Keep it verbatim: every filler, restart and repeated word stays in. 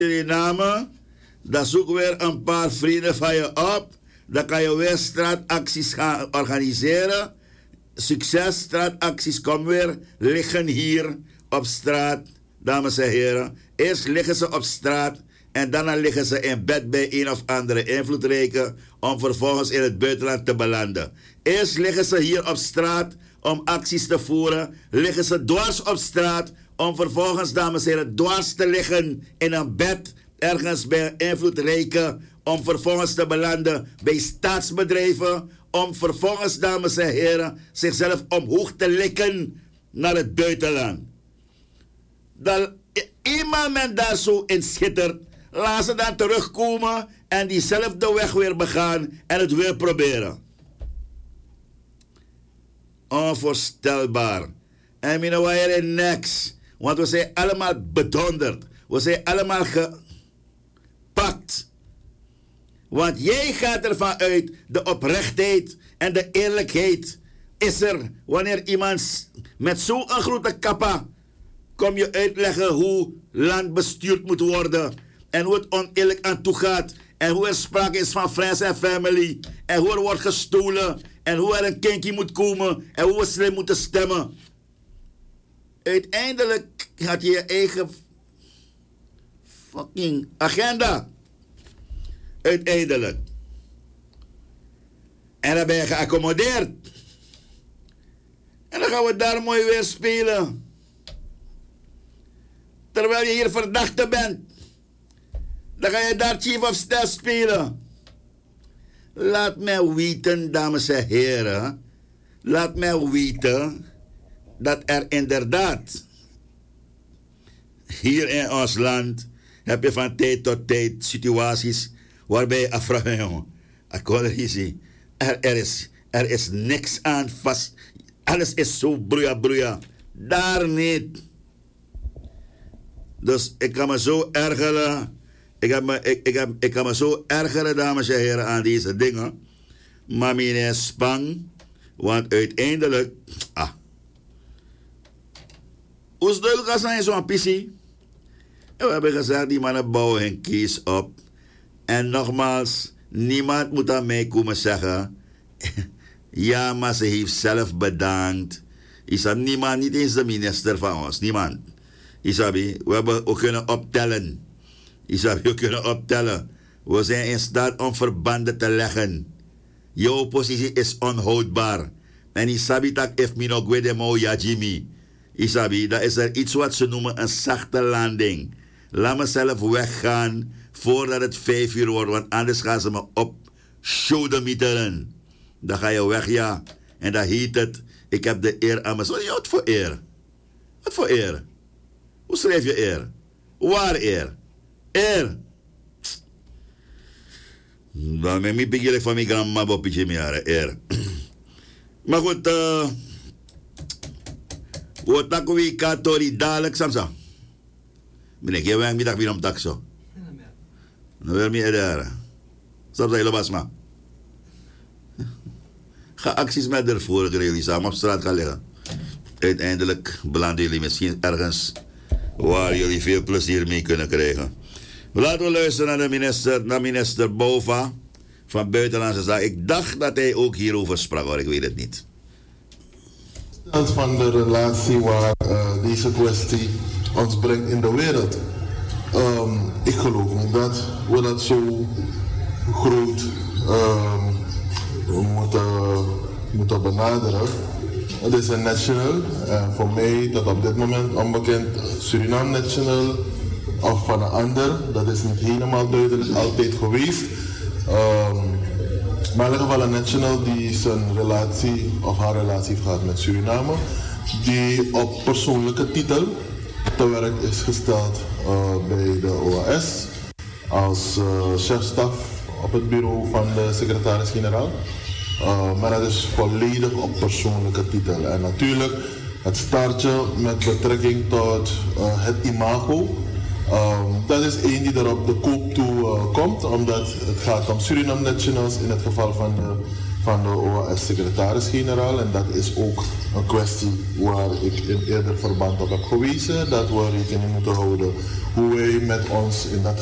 Suriname, dan zoeken we weer een paar vrienden van je op. Dan kan je weer straatacties gaan organiseren. Succes, straatacties, kom weer liggen hier op straat, dames en heren. Eerst liggen ze op straat en daarna liggen ze in bed bij een of andere invloedrijke om vervolgens in het buitenland te belanden. Eerst liggen ze hier op straat om acties te voeren. Liggen ze dwars op straat om vervolgens, dames en heren, dwars te liggen in een bed ergens bij een invloedrijke om vervolgens te belanden bij staatsbedrijven, om vervolgens, dames en heren, zichzelf omhoog te likken naar het buitenland. Dat iemand men daar zo in schittert, laat ze dan terugkomen en diezelfde weg weer begaan en het weer proberen. Onvoorstelbaar. En we know why niks. Want we zijn allemaal bedonderd. We zijn allemaal gepakt. Want jij gaat ervan uit, de oprechtheid en de eerlijkheid is er wanneer iemand met zo'n grote kappa kom je uitleggen hoe land bestuurd moet worden en hoe het oneerlijk aan toe gaat en hoe er sprake is van friends en family en hoe er wordt gestolen en hoe er een kindje moet komen en hoe we slim moeten stemmen. Uiteindelijk had je je eigen fucking agenda. Uiteindelijk. En dan ben je geaccommodeerd. En dan gaan we daar mooi weer spelen. Terwijl je hier verdachte bent. Dan ga je daar chief of staff spelen. Laat mij weten, dames en heren. Laat mij weten dat er inderdaad hier in ons land heb je van tijd tot tijd situaties waarbij je afvraagt, jongen, er, er, is, er is niks aan vast. Alles is zo broeia broeia. Daar niet. Dus ik kan me zo ergeren. Ik, heb me, ik, ik, heb, ik kan me zo ergeren, dames en heren, aan deze dingen. Maar meneer Spang, want uiteindelijk, ah. Hoe is het duidelijk als hij zo'n pissie? En we hebben gezegd, die mannen bouwen hun kies op. En nogmaals, niemand moet aan mij komen zeggen, ja, maar ze heeft zelf bedankt. Is dat niemand, niet eens de minister van ons, niemand. Isabi, we hebben ook kunnen optellen. Isabi, we kunnen optellen. We zijn in staat om verbanden te leggen. Jouw positie is onhoudbaar. En Isabi tak if mi no gwede mo ya Jimmy. Isabi, dat is er iets wat ze noemen een zachte landing. Laat mezelf weggaan voordat het vijf uur wordt, want anders gaan ze me op shodemieteren. Dan ga je weg, ja. En dan heet het, ik heb de eer aan me. Wat voor eer? Wat voor eer? Hoe schrijf je eer? Waar eer? Eer. Dan ben ik begin van mijn grandma boppetje meer, eer. Maar goed, eh... Uh, wat tak we katori dadelijk samsa. Ben ik even middag weer om tak zo. Nou weer meer daar. Samsa hele basma. Ga acties met ervoor jullie samen op straat gaan liggen. Uiteindelijk belanden jullie misschien ergens waar jullie veel plezier mee kunnen krijgen. Laten we luisteren naar de minister, naar minister Bova van Buitenlandse Zaken. Ik dacht dat hij ook hierover sprak, maar ik weet het niet. Van de relatie waar uh, deze kwestie ons brengt in de wereld. Um, ik geloof niet dat we dat zo groot um, moeten, moeten benaderen. Het is een national, en voor mij dat op dit moment onbekend Suriname national of van een ander, dat is niet helemaal duidelijk altijd geweest. Um, Maar in ieder geval een national die zijn relatie of haar relatie heeft gehad met Suriname, die op persoonlijke titel te werk is gesteld uh, bij de O A S als uh, chefstaf op het bureau van de secretaris-generaal. Uh, maar dat is volledig op persoonlijke titel. En natuurlijk het staartje met betrekking tot uh, het imago. Um, dat is één die er op de koop toe uh, komt, omdat het gaat om Suriname Nationals in het geval van de van de O A S-secretaris-generaal. En dat is ook een kwestie waar ik in eerder verband op heb gewezen. Dat we rekening moeten houden hoe wij met ons in dat